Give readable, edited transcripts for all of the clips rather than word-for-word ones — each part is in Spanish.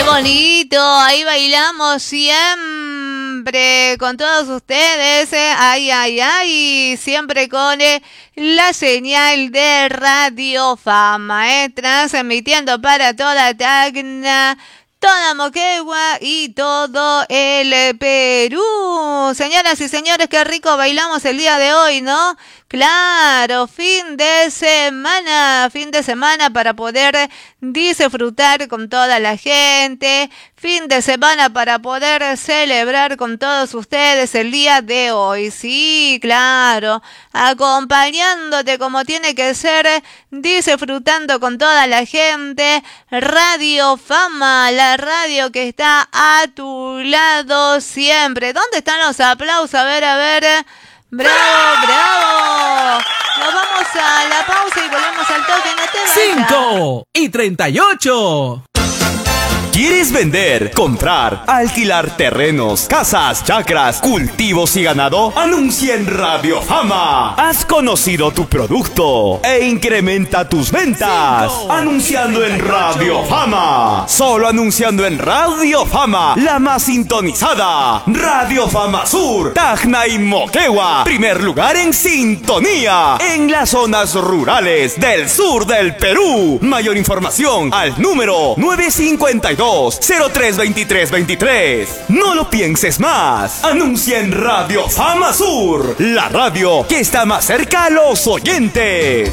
bonito, ahí bailamos siempre con todos ustedes, ay, ay, ay, siempre con la señal de Radio Fama, transmitiendo para toda Tacna, toda Moquegua y todo el Perú. Señoras y señores, qué rico bailamos el día de hoy, ¿no? Claro, fin de semana para poder disfrutar con toda la gente, fin de semana para poder celebrar con todos ustedes el día de hoy. Sí, claro, acompañándote como tiene que ser, disfrutando con toda la gente. Radio Fama, la radio que está a tu lado siempre. ¿Dónde están los aplausos? A ver. ¡Bravo, bravo! Nos vamos a la pausa y volvemos al toque. No te vayas. 5:38. ¿Quieres vender, comprar, alquilar terrenos, casas, chacras, cultivos y ganado? Anuncia en Radio Fama. Has conocido tu producto e incrementa tus ventas. Anunciando en Radio Fama. Solo anunciando en Radio Fama, la más sintonizada. Radio Fama Sur, Tacna y Moquegua. Primer lugar en sintonía en las zonas rurales del sur del Perú. Mayor información al número 952-032323. No lo pienses más. Anuncia en Radio Fama Sur, la radio que está más cerca a los oyentes.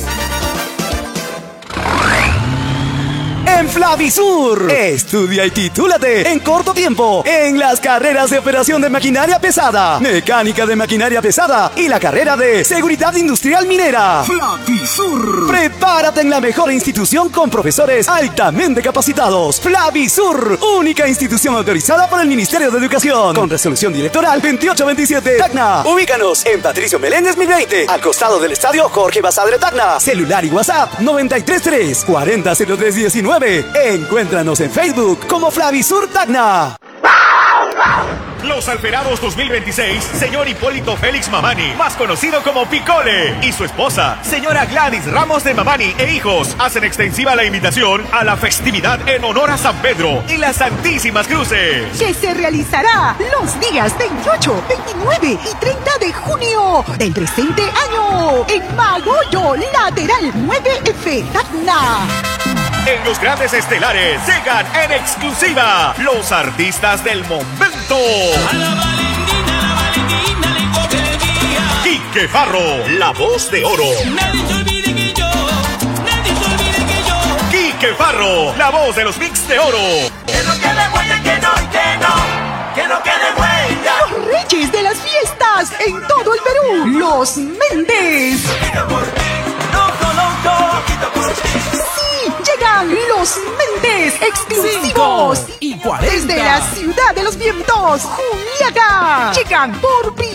En Flavisur, estudia y titúlate en corto tiempo en las carreras de operación de maquinaria pesada, mecánica de maquinaria pesada y la carrera de seguridad industrial minera. Flavisur. Prepárate en la mejor institución con profesores altamente capacitados. Flavisur, única institución autorizada por el Ministerio de Educación, con resolución directoral 2827. Tacna. Ubícanos en Patricio Meléndez 1020, al costado del estadio Jorge Basadre Tacna. Celular y WhatsApp 933 400319. Encuéntranos en Facebook como Flavisur Tacna. Los Alferados 2026, señor Hipólito Félix Mamani, más conocido como Picole, y su esposa, señora Gladys Ramos de Mamani e hijos, hacen extensiva la invitación a la festividad en honor a San Pedro y las Santísimas Cruces, que se realizará los días 28, 29 y 30 de junio del presente año en Magoyo, lateral 9F, Tacna. En los grandes estelares llegan en exclusiva los artistas del momento. A la Valentina le coge el día. Quique Farro, la voz de oro. Nadie se olvide que yo. Quique Farro, la voz de los mix de oro. Que no quede huella, que no quede huella. Los reyes de las fiestas en todo el Perú, los Méndez. Llegan los Méndez exclusivos 5:40. desde la ciudad de los vientos, Juliaca. Llegan por